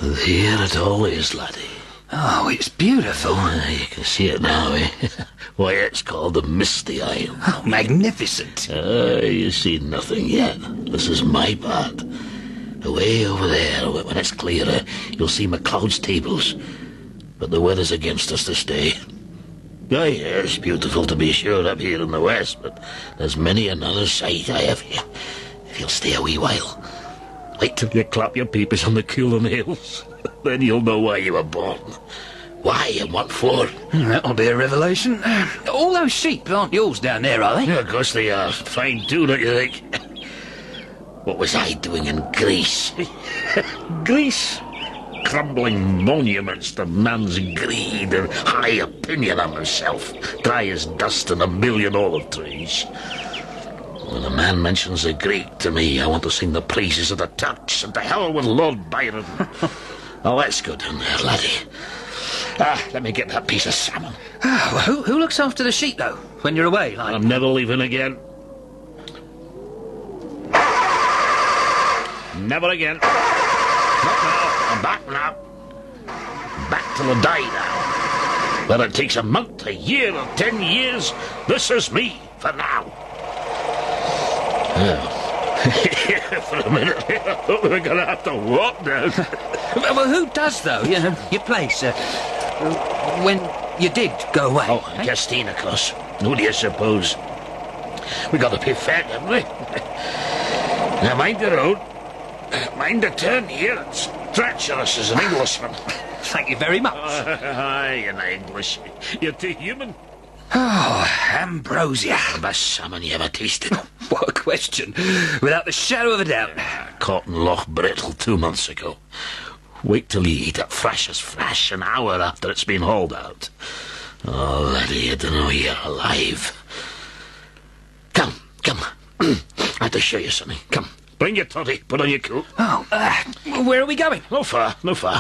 There it all is, laddie. Oh, it's beautiful. You can see it now, eh? Why, it's called the Misty Isle. Oh, magnificent. You see nothing yet. This is my part. Away over there, when it's clearer, you'll see MacLeod's tables. But the weather's against us this day. Aye, it's beautiful to be sure up here in the west, but there's many another sight I have here. If you'll stay a wee while. Wait till you clap your peepers on the Coolin Hills. Then you'll know why you were born. Why and what for. That'll be a revelation. All those sheep aren't yours down there, are they? Yeah, of course they are. Fine too, don't you think? What was I doing in Greece? Greece? Crumbling monuments to man's greed and high opinion of himself, dry as dust in a million olive trees. When a man mentions a Greek to me, I want to sing the praises of the Turks, and to hell with Lord Byron. Oh, let's go down there, laddie. Let me get that piece of salmon. Well, who looks after the sheep, though, when you're away? Like... I'm never leaving again. Never again. Not now. I'm back now. Back till I die now. Whether it takes a month, a year, or 10 years, this is me for now. For a minute, I thought we were going to have to walk down. Well, who does, though? You know, your place, when you did go away. Oh, Castine, of course. Who do you suppose? We got to be fed, haven't we? Now, mind the road. Mind the turn here. It's treacherous as an Englishman. Thank you very much. Aye, in English. You're too human. Oh, ambrosia. The best salmon you ever tasted. What a question. Without the shadow of a doubt. Caught in Loch Brittle 2 months ago. Wait till you eat it fresh as fresh an hour after it's been hauled out. Oh, laddie, I don't know you're alive. Come. I have to show you something. Come, bring your toddy, put on your coat. Oh, where are we going? No far.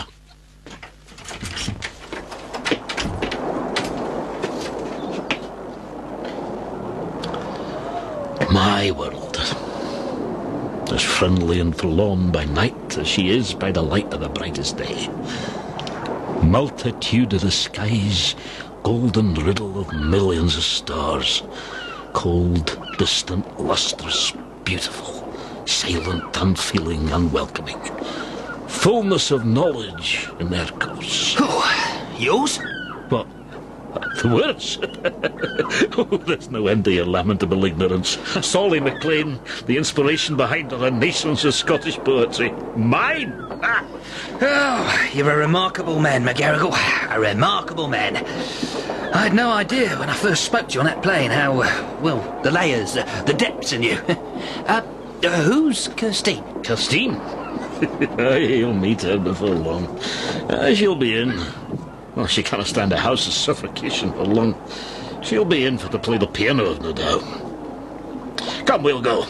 My world, as friendly and forlorn by night as she is by the light of the brightest day. Multitude of the skies, golden riddle of millions of stars. Cold, distant, lustrous, beautiful, silent, unfeeling, unwelcoming. Fullness of knowledge in their course. Oh, yours? What? The words? Oh, there's no end to your lamentable ignorance. Solly MacLean, the inspiration behind a renaissance of Scottish poetry. Mine! Oh, you're a remarkable man, McGarrigle. A remarkable man. I had no idea when I first spoke to you on that plane how, well, the layers, the depths in you. Who's Kirstine? Kirstine? You'll meet her before long. She'll be in. Well, she can't stand a house of suffocation for long. She'll be in for to play the piano, no doubt. Come, we'll go.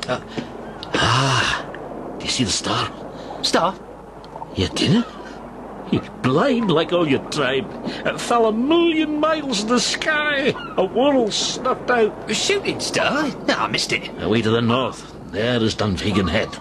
Do you see the star? Star? You didn't? You're blind like all your tribe. It fell 1,000,000 miles in the sky. A world snuffed out. A shooting star? No, I missed it. Away to the north. There is Dunvegan Head.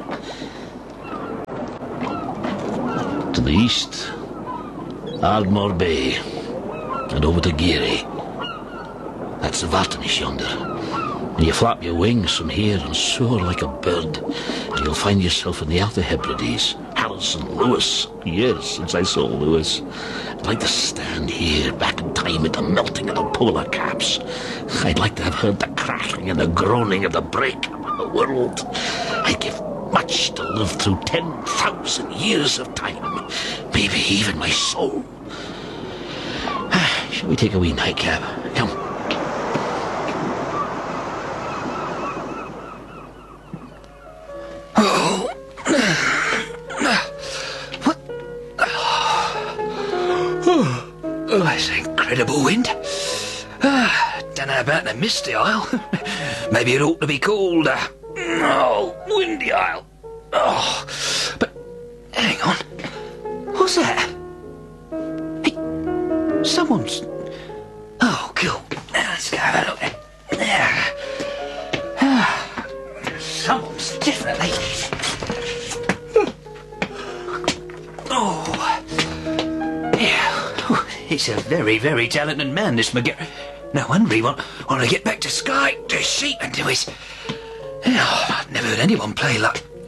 To the east, Ardmore Bay, and over to Geary. That's the Vartanish yonder. And you flap your wings from here and soar like a bird, and you'll find yourself in the Outer Hebrides. Harrison Lewis. Years since I saw Lewis. I'd like to stand here back in time at the melting of the polar caps. I'd like to have heard the crashing and the groaning of the break of the world. I'd give much to live through 10,000 years of time. Maybe even my soul. Shall we take a wee nightcap? Come. Oh, that's an incredible wind. Don't know about the Misty Isle. Maybe it ought to be called, Windy Isle. Oh, but hang on. What's that? Hey, someone's... Oh, cool. Now let's go have a look. Someone's definitely... Oh, yeah. Oh, he's a very, very talented man, this McGarry. No wonder he want to get back to Skye, to sheep, and to his... Oh, I've never heard anyone play like